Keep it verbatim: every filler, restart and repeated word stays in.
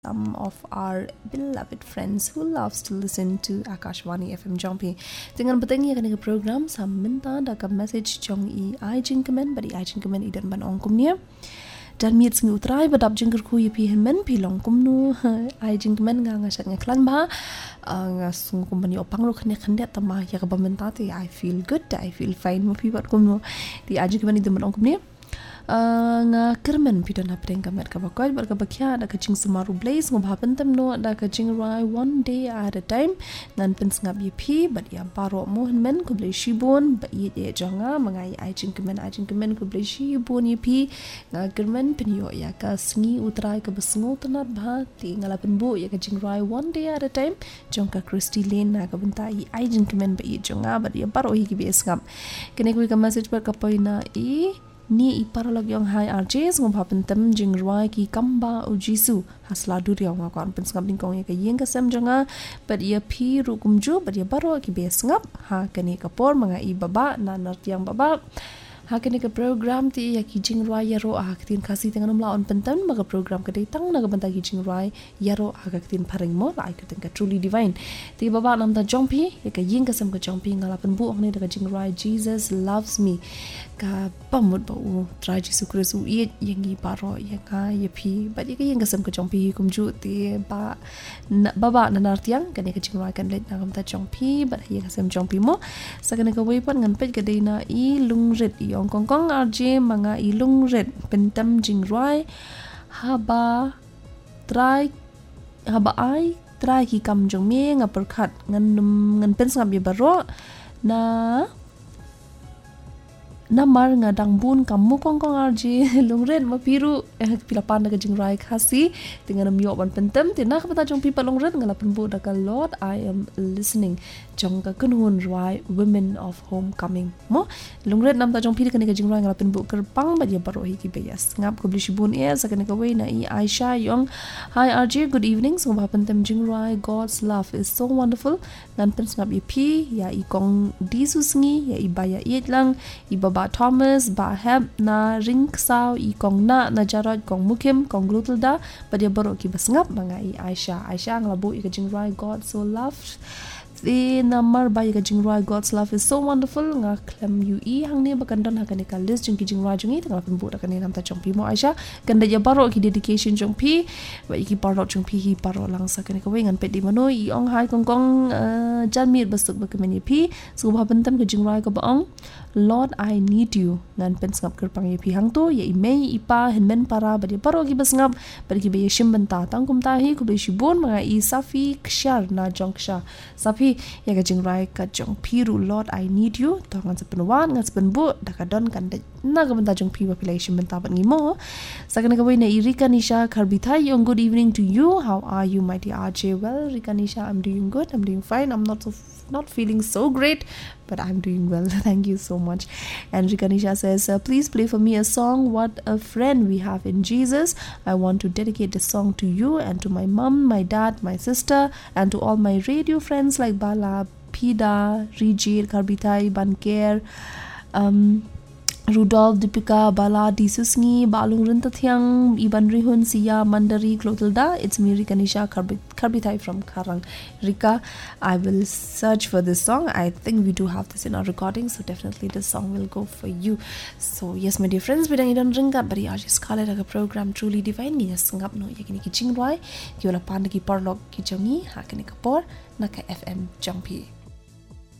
some of our beloved friends who loves to listen to Akashvani F M Jompi. Dengan bertanya kan program sam minta dak message jong i ai jing comment bari ai jing comment idan ban ong kumnia. Dan miet sing utrai badap jingker ku yepi hen pi long kum nu ai jing comment nga ngasat nga klan ba nga sung kum bani opang ro khne khande tama ya ka bamenta ti I feel good, I feel fine mo pi bat kum nu ti ai jing comment idan ban ong kumnia. Nga kermen pidana preng kamet ka bakoi bar ka bakya da ka jing sumaru blaze ngob happen tam no da ka jing rai one day at a time ngan pen ngap yepi but ya baro mo men ko ble shibon ba ye ye janga mangai ai jing kemen ai jing kemen ko ble shibon yepi nga kermen pen yo ya ka sngi utrai ka besngo tanat ba ti ngala pen bu ya ka jing rai one day at a time jong ka Christy Lane na ka benta i ai jing kemen ba ye janga ba ya baro hi ki be ngap kene ko ka message bar ka poina i ni iparalog yung hai R Js ngom hapen tem jing roi ki kamba ujisu hasla duri yung akon pen ngap ding kong ya ka yeng ka sem janga but ya pi ru kumju but ya baro ki be ngap ha kani kapor mga i baba na nartiang baba ha kani ka program ti ya ki jing roi ya ro a tin kasi tengan mla on pentan maga program ka tang na ga banta ki jing roi ya ro a ka tin paring mo la ka ka truly divine ti baba nam ta jompi ya ka yeng ka sem ka jompi ngala pen bu ong ni da ka jing roi Jesus loves me ka pamut ba u try Jesus Christ u ye yengi paro ya ka ye pi ba ye ka yeng ka sem ka jompi kum ju ti ba baba na nartiang ka ne ka jing roi kan let na kam ta jompi ba ye ka sem jompi mo sa ka ne ka wei pan ngan pet ka dei na i lung ret i ong kong kong R J mga i lung ret pentam jing roi haba try haba ai try ki kam jong me nga perkhat ngan ngan pen ngam ye baro na namar nga dangbun kamu kong kong R J lungren mapiru eh pilapan daga jing rai khasi dengan myo ban pentem tina khata jong pipa lungren ngala penbu daga Lord I am listening jong ka kunhun rai women of homecoming mo lungren nam ta jong pi ka jing rai ngala penbu kerpang ba dia baro hi ki beyas ngap ko blishibun e sa kana ka we na i Aisha yong hi R J good evening so ba pentem jing rai God's love is so wonderful nan pen ngap i pi ya i kong disus ngi ya i baya i lang i baba Thomas ba heb na ring sao i kong na na jarod kong mukim kong glutulda ba dia baro ki basngap mga i Aisha Aisha nglabu i ka jing rai God so loved the number ba i ka jing rai God's love is so wonderful nga klem yu i hang ne bakandon ha ka ne ka list jing ki jing rai jing i tang lapun bu da ka ne nam ta jong pi mo Aisha kan da ya baro ki dedication jong pi ba i ki baro jong pi hi baro lang sa ka ne ka we ngan pe di mano i ong hai kong kong jan mir basuk ba ka men pi so ba bentam ka jing rai ka ba ong Lord I need you ngan pen ngap kerpang ye pi hang to ye imei ipa henmen para ba dia baro ki bas ngap ba ki be shim benta tang kum ta hi ku be shibon mga i safi kshar na jongsha safi ya ka jing rai ka jong piru Lord I need you to ngan sepen wan ngan sepen bu da ka don kan na ga benta jong pi ba pilai shim benta ba ngimo sa kana ka we na Rika Nisha Kharbithai yong good evening to you how are you my dear R J well Rika Nisha I'm doing good I'm doing fine I'm not so not feeling so great but I'm doing well thank you so much and Rikanisha says uh, please play for me a song what a friend we have in Jesus I want to dedicate this song to you and to my mom my dad my sister and to all my radio friends like Bala Pida Rijir Kharbithai Banker um Rudolph, Deepika, Bala, Disusngi, Balung Rintathyang, Iban Rihun, Siya, Mandari, Clotilda. It's me, Rika Nisha Kharbithai from Karang. Rika, I will search for this song. I think we do have this in our recording, so definitely this song will go for you. So, yes, my dear friends, bidang idon ringat, bari aji skala daga program Truly Divine. Ngiya sangap no, yakini ki jing roi, ki wala panda ki porlog ki jongi, hakini kapor, naka F M Jompi.